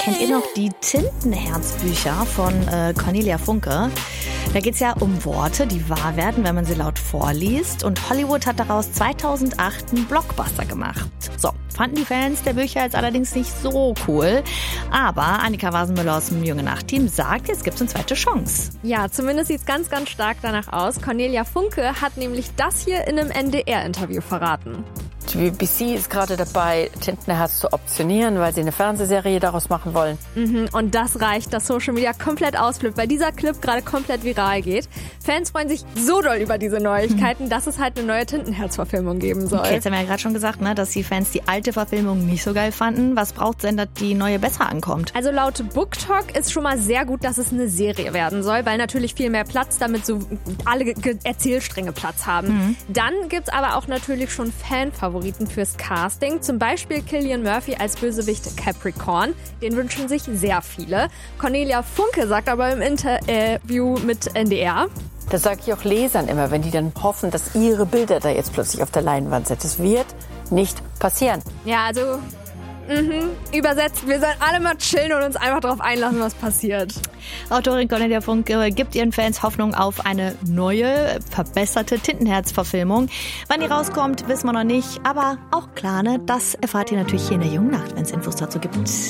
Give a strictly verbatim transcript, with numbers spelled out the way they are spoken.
Kennt ihr noch die Tintenherzbücher von äh, Cornelia Funke? Da geht es ja um Worte, die wahr werden, wenn man sie laut vorliest. Und Hollywood hat daraus zweitausendacht einen Blockbuster gemacht. So, fanden die Fans der Bücher jetzt allerdings nicht so cool. Aber Annika Wasenmüller aus dem Junge Nacht-Team sagt, jetzt gibt es eine zweite Chance. Ja, zumindest sieht es ganz, ganz stark danach aus. Cornelia Funke hat nämlich das hier in einem N D R-Interview verraten. Die B B C ist gerade dabei, Tintenherz zu optionieren, weil sie eine Fernsehserie daraus machen wollen. Mhm, und das reicht, dass Social Media komplett ausflippt, weil dieser Clip gerade komplett viral geht. Fans freuen sich so doll über diese Neuigkeiten, mhm. dass es halt eine neue Tintenherz-Verfilmung geben soll. Okay, jetzt haben wir ja gerade schon gesagt, ne, dass die Fans die alte Verfilmung nicht so geil fanden. Was braucht es denn, dass die neue besser ankommt? Also laut BookTok ist schon mal sehr gut, dass es eine Serie werden soll, weil natürlich viel mehr Platz, damit so alle Ge- Erzählstränge Platz haben. Mhm. Dann gibt's aber auch natürlich schon Fanfavoriten fürs Casting. Zum Beispiel Cillian Murphy als Bösewicht Capricorn. Den wünschen sich sehr viele. Cornelia Funke sagt aber im Interview mit N D R: Das sage ich auch Lesern immer, wenn die dann hoffen, dass ihre Bilder da jetzt plötzlich auf der Leinwand sind. Das wird nicht passieren. Ja, also mhm. übersetzt, wir sollen alle mal chillen und uns einfach darauf einlassen, was passiert. Autorin Cornelia Funke gibt ihren Fans Hoffnung auf eine neue, verbesserte Tintenherz-Verfilmung. Wann die rauskommt, wissen wir noch nicht. Aber auch klar, ne, das erfahrt ihr natürlich hier in der Jungen Nacht, wenn es Infos dazu gibt.